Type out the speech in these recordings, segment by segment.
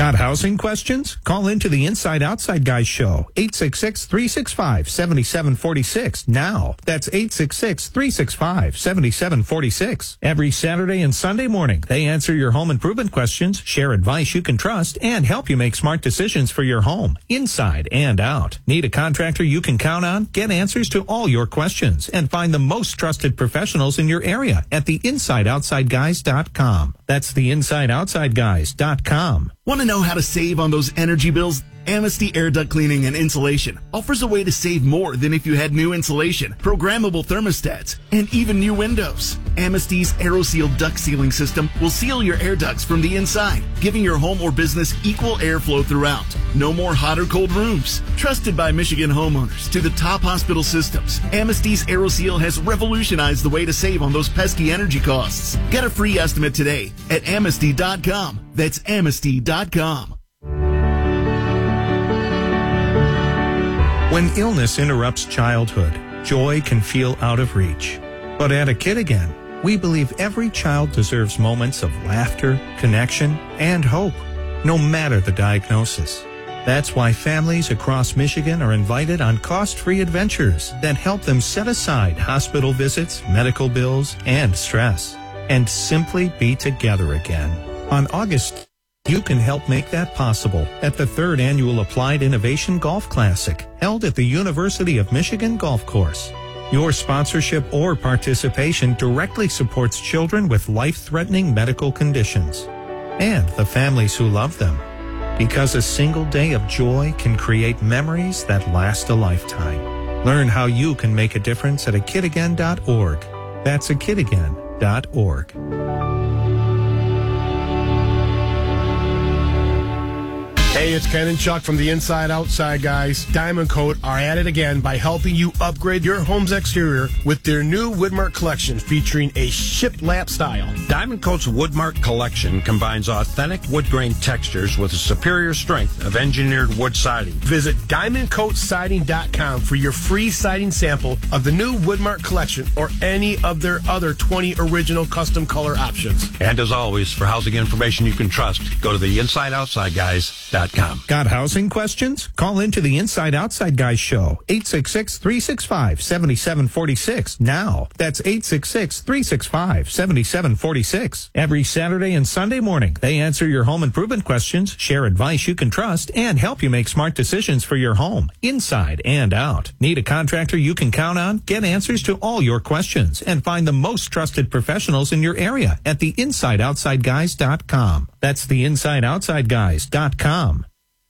Got housing questions? Call into the Inside Outside Guys show, 866-365-7746 now. That's 866-365-7746. Every Saturday and Sunday morning, they answer your home improvement questions, share advice you can trust, and help you make smart decisions for your home, inside and out. Need a contractor you can count on? Get answers to all your questions and find the most trusted professionals in your area at theinsideoutsideguys.com. That's theinsideoutsideguys.com. Want to know how to save on those energy bills? Amnesty Air Duct Cleaning and Insulation offers a way to save more than if you had new insulation, programmable thermostats, and even new windows. Amnesty's AeroSeal duct sealing system will seal your air ducts from the inside, giving your home or business equal airflow throughout. No more hot or cold rooms. Trusted by Michigan homeowners to the top hospital systems, Amnesty's AeroSeal has revolutionized the way to save on those pesky energy costs. Get a free estimate today at Amnesty.com. That's Amnesty.com. When illness interrupts childhood, joy can feel out of reach. But at A Kid Again, we believe every child deserves moments of laughter, connection, and hope, no matter the diagnosis. That's why families across Michigan are invited on cost-free adventures that help them set aside hospital visits, medical bills, and stress, and simply be together again. On August, you can help make that possible at the 3rd Annual Applied Innovation Golf Classic, held at the University of Michigan Golf Course. Your sponsorship or participation directly supports children with life-threatening medical conditions and the families who love them. Because a single day of joy can create memories that last a lifetime. Learn how you can make a difference at akidagain.org. That's akidagain.org. Hey, it's Ken and Chuck from the Inside Outside Guys. Diamond Coat are at it again by helping you upgrade your home's exterior with their new Woodmark collection featuring a shiplap style. Diamond Coat's Woodmark collection combines authentic wood grain textures with a superior strength of engineered wood siding. Visit DiamondCoatSiding.com for your free siding sample of the new Woodmark collection or any of their other 20 original custom color options. And as always, for housing information you can trust, go to the InsideOutsideGuys.com. Got housing questions? Call into the Inside Outside Guys show, 866-365-7746 now. That's 866-365-7746. Every Saturday and Sunday morning, they answer your home improvement questions, share advice you can trust, and help you make smart decisions for your home, inside and out. Need a contractor you can count on? Get answers to all your questions and find the most trusted professionals in your area at theinsideoutsideguys.com. That's theinsideoutsideguys.com.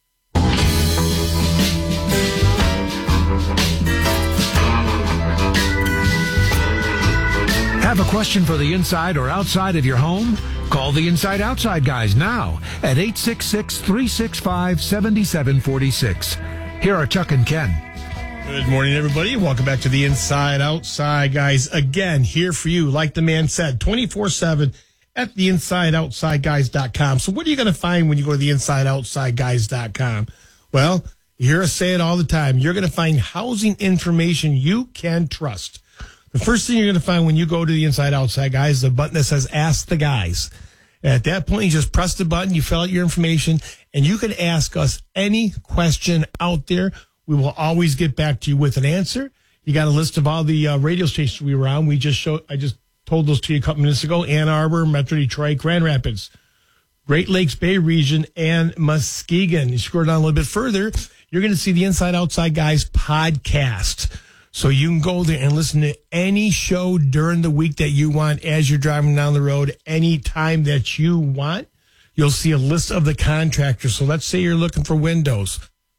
Have a question for the inside or outside of your home? Call the Inside Outside Guys now at 866-365-7746. Here are Chuck and Ken. Good morning, everybody. Welcome back to the Inside Outside Guys. Again, here for you, like the man said, 24/7 at theinsideoutsideguys.com. So what are you going to find when you go to theinsideoutsideguys.com? Well, you hear us say it all the time. You're going to find housing information you can trust. The first thing you're going to find when you go to the Inside Outside Guys is a button that says Ask the Guys. At that point, you just press the button, you fill out your information, and you can ask us any question out there. We will always get back to you with an answer. You got a list of all the radio stations we were on. I just told those to you a couple minutes ago. Ann Arbor, Metro Detroit, Grand Rapids, Great Lakes Bay Region, and Muskegon. You scroll down a little bit further, you're going to see the Inside Outside Guys podcast. So you can go there and listen to any show during the week that you want as you're driving down the road, any time that you want. You'll see a list of the contractors. So let's say you're looking for windows.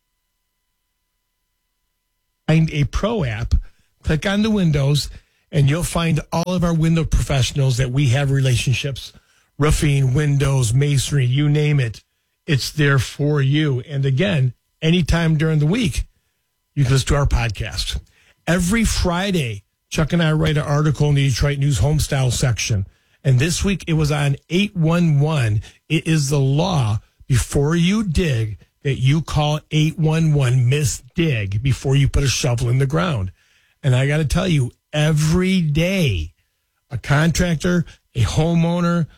Find a Pro app, click on the windows, and you'll find all of our window professionals that we have relationships, roofing, windows, masonry, you name it. It's there for you. And again, anytime during the week, you can listen to our podcast. Every Friday, Chuck and I write an article in the Detroit News Homestyle section. And this week it was on 811. It is the law before you dig that you call 811 Miss Dig before you put a shovel in the ground. And I got to tell you, every day, a contractor, a homeowner,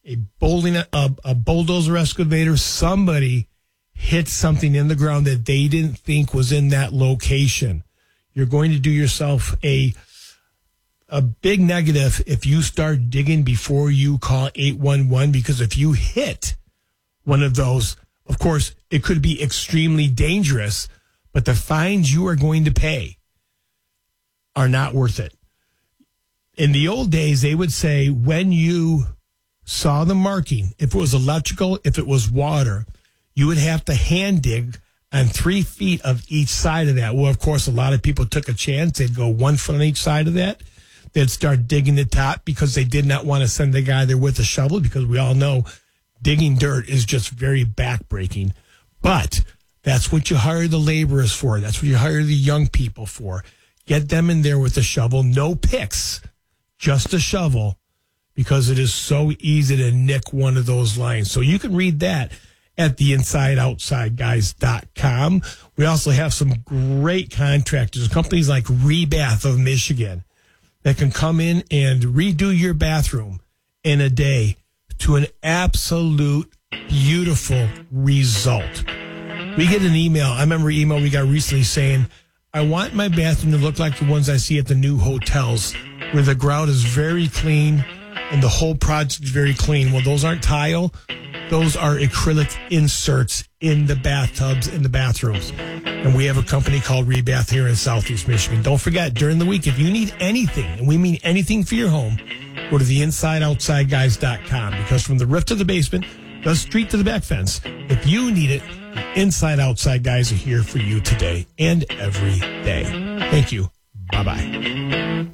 a bulldozer excavator, somebody hit something in the ground that they didn't think was in that location, you're going to do yourself a big negative if you start digging before you call 811, because if you hit one of those, of course, it could be extremely dangerous, but the fines you are going to pay are not worth it. In the old days, they would say when you saw the marking, if it was electrical, if it was water, you would have to hand dig on 3 feet of each side of that. Well, of course, a lot of people took a chance. They'd go 1 foot on each side of that. They'd start digging the top because they did not want to send the guy there with a shovel, because we all know digging dirt is just very backbreaking. But that's what you hire the laborers for. That's what you hire the young people for. Get them in there with a shovel, no picks, just a shovel, because it is so easy to nick one of those lines. So you can read that at theinsideoutsideguys.com. We also have some great contractors, companies like Rebath of Michigan, that can come in and redo your bathroom in a day to an absolute beautiful result. We get an email. I remember an email we got recently saying, I want my bathroom to look like the ones I see at the new hotels, where the grout is very clean and the whole project is very clean. Well, those aren't tile. Those are acrylic inserts in the bathtubs, in the bathrooms. And we have a company called Rebath here in Southeast Michigan. Don't forget, during the week, if you need anything, and we mean anything for your home, go to theinsideoutsideguys.com, because from the roof to the basement, the street to the back fence, if you need it, the Inside Outside Guys are here for you today and every day. Thank you. Bye-bye.